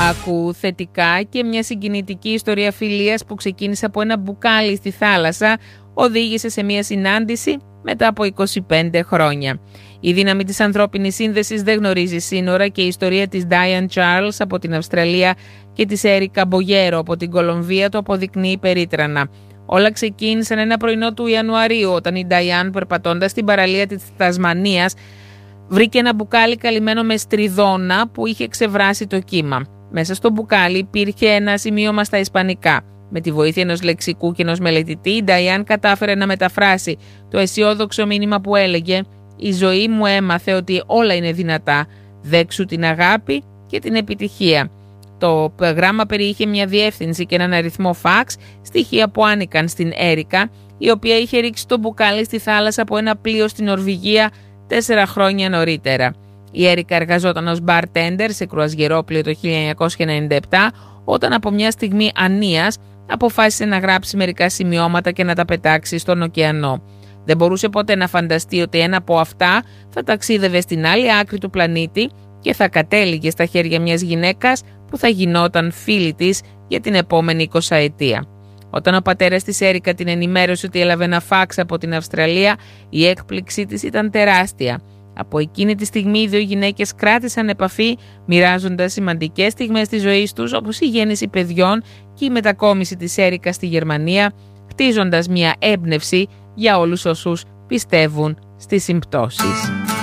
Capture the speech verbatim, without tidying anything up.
Άκου θετικά και μια συγκινητική ιστορία φιλίας που ξεκίνησε από ένα μπουκάλι στη θάλασσα, οδήγησε σε μια συνάντηση μετά από είκοσι πέντε χρόνια. Η δύναμη της ανθρώπινης σύνδεσης δεν γνωρίζει σύνορα και η ιστορία της Diane Charles από την Αυστραλία και της Έρικα Μπογέρο από την Κολομβία το αποδεικνύει περίτρανα. Όλα ξεκίνησαν ένα πρωινό του Ιανουαρίου, όταν η Diane, περπατώντας στην παραλία της Τασμανίας, βρήκε ένα μπουκάλι καλυμμένο με στριδόνα που είχε ξεβράσει το κύμα. Μέσα στο μπουκάλι υπήρχε ένα σημείωμα στα ισπανικά. Με τη βοήθεια ενός λεξικού και ενός μελετητή, η Diane κατάφερε να μεταφράσει το αισιόδοξο μήνυμα που έλεγε «Η ζωή μου έμαθε ότι όλα είναι δυνατά, δέξου την αγάπη και την επιτυχία». Το γράμμα περιείχε μια διεύθυνση και έναν αριθμό φαξ, στοιχεία που άνοικαν στην Έρικα, η οποία είχε ρίξει το μπουκάλι στη θάλασσα από ένα πλοίο στην Νορβηγία τέσσερα χρόνια νωρίτερα. Η Έρικα εργαζόταν ως bartender σε κρουαζιερόπλοιο το χίλια εννιακόσια ενενήντα επτά, όταν από μια στιγμή ανίας αποφάσισε να γράψει μερικά σημειώματα και να τα πετάξει στον ωκεανό. Δεν μπορούσε ποτέ να φανταστεί ότι ένα από αυτά θα ταξίδευε στην άλλη άκρη του πλανήτη και θα κατέληγε στα χέρια μιας γυναίκας που θα γινόταν φίλη της για την επόμενη εικοσαετία. Όταν ο πατέρας της Έρικα την ενημέρωσε ότι έλαβε ένα φάξ από την Αυστραλία, η έκπληξή της ήταν τεράστια. Από εκείνη τη στιγμή οι δύο γυναίκες κράτησαν επαφή, μοιράζοντας σημαντικές στιγμές της ζωής τους, όπως η γέννηση παιδιών και η μετακόμιση της Έρικα στη Γερμανία, χτίζοντας μια έμπνευση για όλους όσους πιστεύουν στις συμπτώσεις.